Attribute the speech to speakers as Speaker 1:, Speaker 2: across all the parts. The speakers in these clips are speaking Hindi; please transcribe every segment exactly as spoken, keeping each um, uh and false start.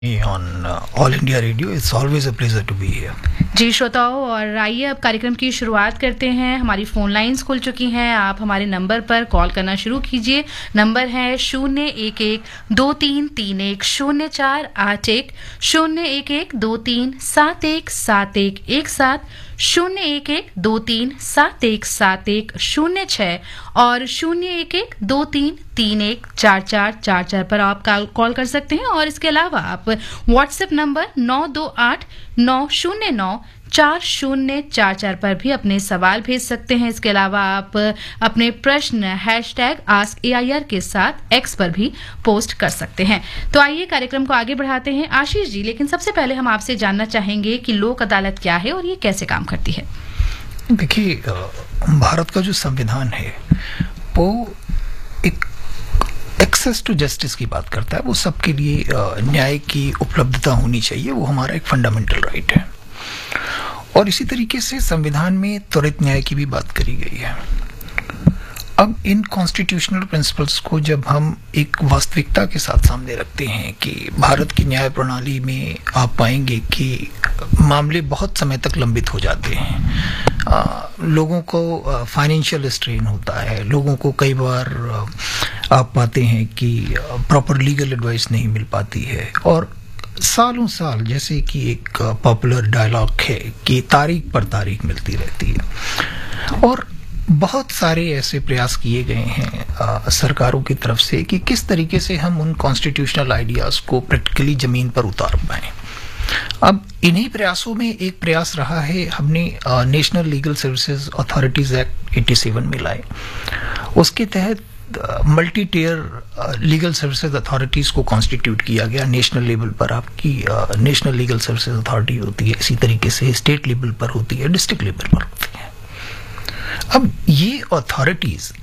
Speaker 1: on uh, All India Radio. It's always a pleasure to be here.
Speaker 2: जी श्रोताओं, और आइए अब कार्यक्रम की शुरुआत करते हैं। हमारी फ़ोन लाइंस खुल चुकी हैं। आप हमारे नंबर पर कॉल करना शुरू कीजिए। नंबर है शून्य एक एक दो तीन तीन एक शून्य चार आठ एक, शून्य एक एक दो तीन सात एक सात एक एक सात, शून्य एक एक दो तीन सात एक सात एक शून्य छः और शून्य एक एक दो तीन तीन एक चार चार चार चार पर आप कॉल कर सकते हैं। और इसके अलावा आप व्हाट्सएप नंबर नौ दो आठ नौ शून्य नौ चार शून्य चार चार पर भी अपने सवाल भेज सकते हैं। इसके अलावा आप अपने प्रश्न hash tag ask A I R के साथ एक्स पर भी पोस्ट कर सकते हैं। तो आइए कार्यक्रम को आगे बढ़ाते हैं आशीष जी, लेकिन सबसे पहले हम आपसे जानना चाहेंगे कि लोक अदालत क्या है और ये कैसे काम करती है।
Speaker 1: देखिए, भारत का जो संविधान है वो एक एक्सेस टू जस्टिस की बात करता है। वो सबके लिए न्याय की उपलब्धता होनी चाहिए, वो हमारा एक फंडामेंटल राइट है। और इसी तरीके से संविधान में त्वरित न्याय की भी बात करी गई है। अब इन कॉन्स्टिट्यूशनल प्रिंसिपल्स को जब हम एक वास्तविकता के साथ सामने रखते हैं कि भारत की न्याय प्रणाली में आप पाएंगे कि मामले बहुत समय तक लंबित हो जाते हैं। आ, लोगों को फाइनेंशियल स्ट्रेन होता है, लोगों को कई बार आप पाते हैं कि प्रॉपर लीगल एडवाइस नहीं मिल पाती है, और सालों साल, जैसे कि एक पॉपुलर डायलॉग है कि तारीख पर तारीख मिलती रहती है। और बहुत सारे ऐसे प्रयास किए गए हैं आ, सरकारों की तरफ से कि किस तरीके से हम उन कॉन्स्टिट्यूशनल आइडियाज को प्रैक्टिकली जमीन पर उतार पाएं। अब इन्हीं प्रयासों में एक प्रयास रहा है, हमने national legal services authorities act सत्तासी में लाए। उसके तहत multi tier legal services authorities को कॉन्स्टिट्यूट किया गया। नेशनल लेवल पर आपकी नेशनल लीगल सर्विसेज अथॉरिटी होती है, इसी तरीके से स्टेट लेवल पर होती है, डिस्ट्रिक्ट लेवल पर होती है। अब ये अथॉरिटीज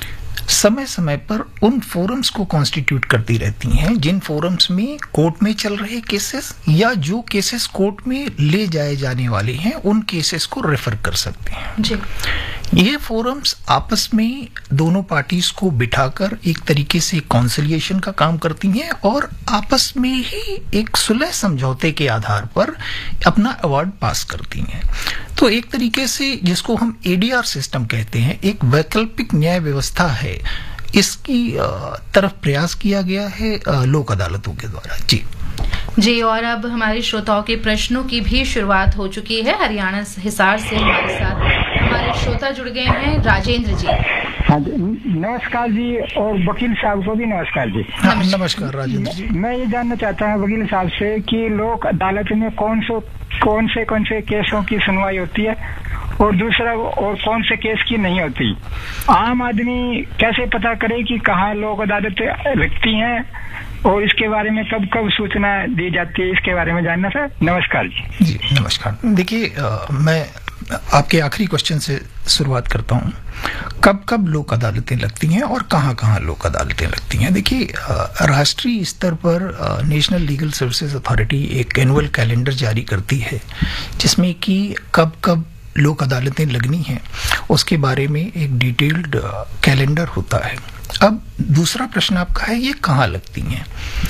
Speaker 1: समय समय पर उन फोरम्स को कॉन्स्टिट्यूट करती रहती हैं जिन फोरम्स में कोर्ट में चल रहे केसेस या जो केसेस कोर्ट में ले जाए जाने वाले हैं उन केसेस को रेफर कर सकते हैं जी। ये फोरम्स आपस में दोनों पार्टीज को बिठाकर एक तरीके से कॉन्सिलिएशन का काम करती हैं और आपस में ही एक सुलह समझौते के आधार पर अपना अवार्ड पास करती हैं। तो एक तरीके से जिसको हम ए डी आर सिस्टम कहते हैं, एक वैकल्पिक न्याय व्यवस्था है, इसकी तरफ प्रयास किया गया है लोक अदालतों के द्वारा जी
Speaker 2: जी। और अब हमारे श्रोताओं के प्रश्नों की भी शुरुआत हो चुकी है। हरियाणा हिसार से हमारे साथ हमारे श्रोता जुड़ गए हैं, राजेंद्र जी।
Speaker 3: हाँ जी, नमस्कार जी, और वकील साहब को भी नमस्कार जी।
Speaker 1: हाँ, नमस्कार राजेंद्र जी।
Speaker 3: मैं ये जानना चाहता हूँ वकील साहब से कि लोक अदालत में कौन से कौन से कौन से केसों की सुनवाई होती है और दूसरा और कौन से केस की नहीं होती। आम आदमी कैसे पता करे कि कहाँ लोक अदालत लगती हैं और इसके बारे में कब कब सूचना दी जाती है, इसके बारे में जानना था। नमस्कार जी।
Speaker 1: जी नमस्कार। देखिए, मैं आपके आखिरी क्वेश्चन से शुरुआत करता हूँ। कब कब लोक अदालतें लगती हैं और कहाँ कहाँ लोक अदालतें लगती हैं। देखिए, राष्ट्रीय स्तर पर नेशनल लीगल सर्विसेज अथॉरिटी एक एनुअल कैलेंडर जारी करती है जिसमें कि कब कब लोक अदालतें लगनी हैं उसके बारे में एक डिटेल्ड कैलेंडर होता है। अब दूसरा प्रश्न आपका है ये कहाँ लगती हैं।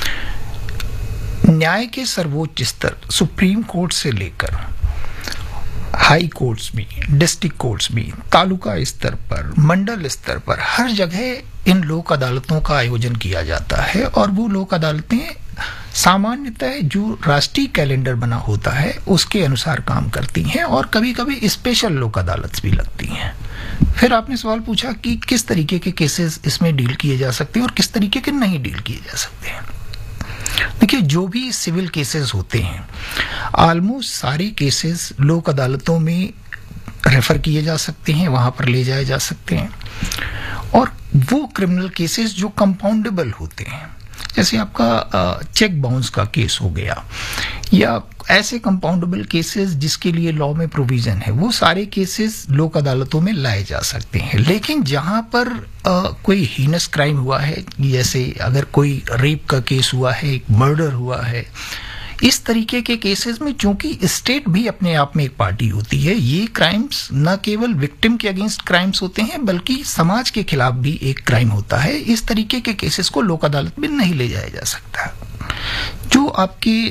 Speaker 1: न्याय के सर्वोच्च स्तर सुप्रीम कोर्ट से लेकर हाई कोर्ट्स भी, डिस्ट्रिक्ट कोर्ट्स भी, तालुका स्तर पर, मंडल स्तर पर, हर जगह इन लोक अदालतों का आयोजन किया जाता है। और वो लोक अदालतें सामान्यतः जो राष्ट्रीय कैलेंडर बना होता है उसके अनुसार काम करती हैं और कभी कभी स्पेशल लोक अदालत भी लगती हैं। फिर आपने सवाल पूछा कि किस तरीके के केसेस इसमें डील किए जा सकते हैं और किस तरीके के नहीं डील किए जा सकते हैं। देखिए, जो भी सिविल केसेस होते हैं ऑलमोस्ट सारे केसेस लोक अदालतों में रेफर किए जा सकते हैं, वहां पर ले जाए जा सकते हैं। और वो क्रिमिनल केसेस जो कंपाउंडेबल होते हैं, जैसे आपका चेक बाउंस का केस हो गया या ऐसे कंपाउंडेबल केसेस जिसके लिए लॉ में प्रोविजन है, वो सारे केसेस लोक अदालतों में लाए जा सकते हैं। लेकिन जहां पर आ, कोई हीनस क्राइम हुआ है, जैसे अगर कोई रेप का केस हुआ है, एक मर्डर हुआ है, इस तरीके के केसेस में चूंकि स्टेट भी अपने आप में एक पार्टी होती है, ये क्राइम्स न केवल विक्टिम के अगेंस्ट क्राइम्स होते हैं बल्कि समाज के खिलाफ भी एक क्राइम होता है। इस तरीके के केसेस को लोक अदालत में नहीं ले जाया जा सकता। जो आपके